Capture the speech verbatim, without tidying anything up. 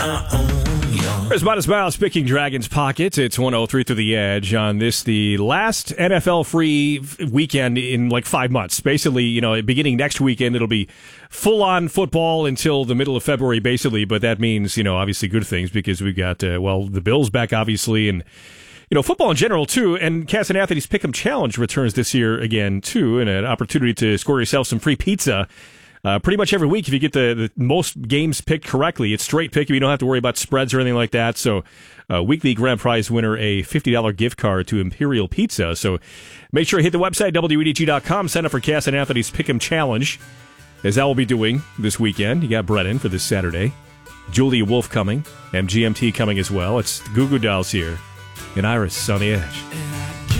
I own you. There's Modest Miles picking Dragons Pockets. It's one oh three through the Edge on this, the last N F L-free weekend in like five months. Basically, you know, beginning next weekend, it'll be full-on football until the middle of February, basically. But that means, you know, obviously good things because we've got, uh, well, the Bills back, obviously, and you know, football in general, too, and Cass and Anthony's Pick'em Challenge returns this year again, too, and an opportunity to score yourself some free pizza uh, pretty much every week if you get the, the most games picked correctly. It's straight pick. You don't have to worry about spreads or anything like that. So, uh, weekly grand prize winner, a fifty dollars gift card to Imperial Pizza. So, make sure you hit the website, W E D G dot com, sign up for Cass and Anthony's Pick'em Challenge, as I will be doing this weekend. You got Brett in for this Saturday. Julia Wolf coming, M G M T coming as well. It's the Goo Goo Dolls here. And Iris on the Edge.